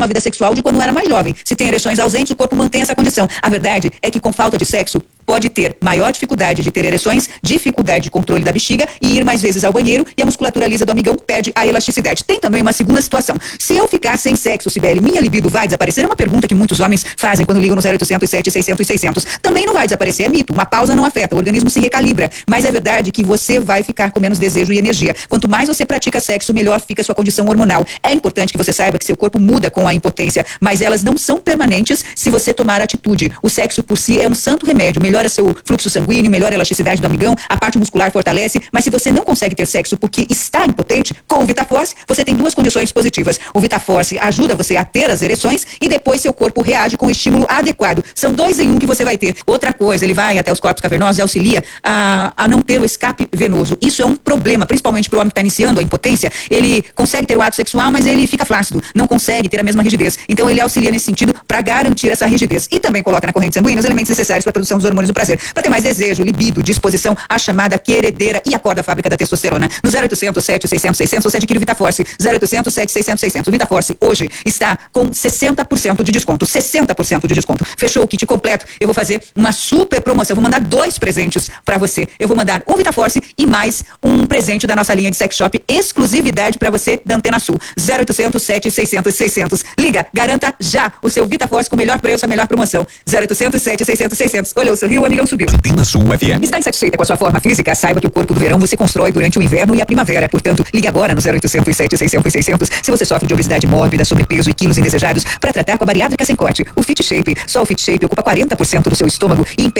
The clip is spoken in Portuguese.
uma vida sexual de quando era mais jovem. Se tem ereções ausentes, o corpo mantém essa condição. A verdade é que com falta de sexo, pode ter maior dificuldade de ter ereções, dificuldade de controle da bexiga e ir mais vezes ao banheiro, e a musculatura lisa do amigão perde a elasticidade. Tem também uma segunda situação. Se eu ficar sem sexo, Sibeli, minha libido vai desaparecer? É uma pergunta que muitos homens fazem quando ligam no 0800 700 600. Também não vai desaparecer, é mito. Uma pausa não afeta, o organismo se recalibra. Mas é verdade que você vai ficar com menos desejo e energia. Quanto mais você pratica sexo, melhor fica a sua condição hormonal. É importante que você saiba que seu corpo muda com a impotência, mas elas não são permanentes se você tomar atitude. O sexo por si é um santo remédio, melhora seu fluxo sanguíneo, melhora a elasticidade do amigão, a parte muscular fortalece, mas se você não consegue ter sexo porque está impotente, com o VitaForce, você tem duas condições positivas. O VitaForce ajuda você a ter as ereções e depois seu corpo reage com o estímulo adequado. São 2 em 1 que você vai ter. Outra coisa, ele vai até os corpos cavernosos e auxilia a não ter o escape venoso. Isso é um problema, principalmente para o homem que está iniciando a impotência. Ele consegue ter o ato sexual, mas ele fica flácido, não consegue ter a mesma rigidez. Então ele auxilia nesse sentido para garantir essa rigidez. E também coloca na corrente sanguínea os elementos necessários para a produção dos hormônios do prazer. Para ter mais desejo, libido, disposição, a chamada queredeira e acorda a fábrica da testosterona. No 0800 700 600 você adquire o VitaForce. 0800 700 600. O VitaForce hoje está com 60% de desconto. 60% de desconto. Fechou o kit completo. Eu vou fazer uma super promoção. Eu vou mandar 2 presentes para você. Eu vou mandar um VitaForce e mais um presente da nossa linha de sex shop. Exclusividade para você da Antena Sul. 0800 700 600. Liga, garanta já o seu VitaForce com o melhor preço, a melhor promoção. 0800 700 600. Olhou, sorriu, o amigão subiu. Antena Sul FM. Está insatisfeita com a sua forma física? Saiba que o corpo do verão você constrói durante o inverno e a primavera. Portanto, ligue agora no 0800 700 600 se você sofre de obesidade mórbida, sobrepeso e quilos indesejados para tratar com a bariátrica sem corte. O Fit Shape. Só o Fit Shape ocupa 40% do seu estômago e impede